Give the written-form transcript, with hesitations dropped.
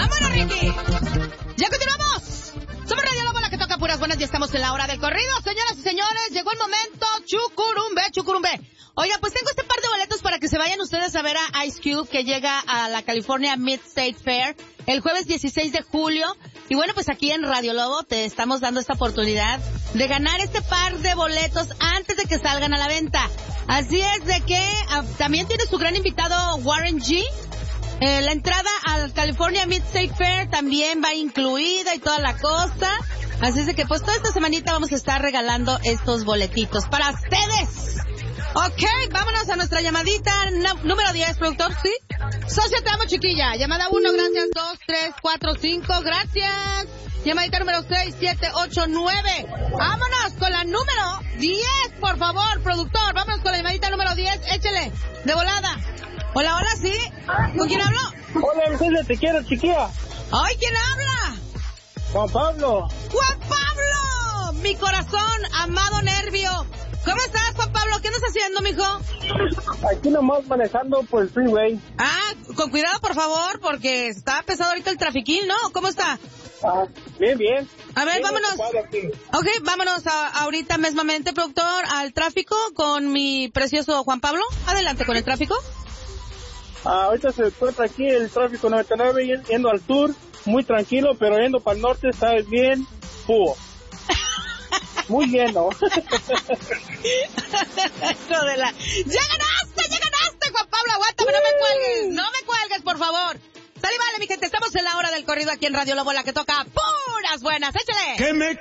¡Vámonos, Ricky! ¡Ya continuamos! Somos Radio Lobo, la que toca puras buenas, y estamos en la hora del corrido. Señoras y señores, llegó el momento. Chucurumbe. Oiga, pues tengo este par de boletos para que se vayan ustedes a ver a Ice Cube, que llega a la California Mid-State Fair el jueves 16 de julio. Y bueno, pues aquí en Radio Lobo te estamos dando esta oportunidad de ganar este par de boletos antes de que salgan a la venta. Así es de que también tiene su gran invitado Warren G. La entrada al California Mid-State Fair también va incluida y toda la cosa. Así es de que pues toda esta semanita vamos a estar regalando estos boletitos para ustedes. Ok, vámonos a nuestra llamadita número 10, productor, ¿sí? Socio, te amo, chiquilla. Llamada 1, gracias. 2, 3, 4, 5, gracias. Llamadita número 6, 7, 8, 9. Vámonos con la número 10, por favor, productor. Vámonos con la llamadita número 10. Échele, de volada. Hola, ¿sí? ¿Con quién hablo? Hola, Mercedes, te quiero, chiquilla. ¡Ay, quién habla! Juan Pablo. ¡Juan Pablo! Mi corazón, amado nervio. ¿Cómo estás, Juan Pablo? ¿Qué andas haciendo, mijo? Aquí nomás manejando por el freeway. Ah, con cuidado, por favor, porque está pesado ahorita el trafiquín, ¿no? ¿Cómo está? Bien. A ver, vámonos. Ok, vámonos ahorita mismamente, productor, al tráfico con mi precioso Juan Pablo. Adelante con el tráfico. Ahorita se encuentra aquí el tráfico 99 yendo al sur, muy tranquilo, pero yendo para el norte está bien muy lleno. ¡Ya ganaste, Juan Pablo! Aguántame, no me cuelgues, por favor. Sale, vale, mi gente, estamos en la hora del corrido aquí en Radio Lobo, la que toca puras buenas. ¡Échale!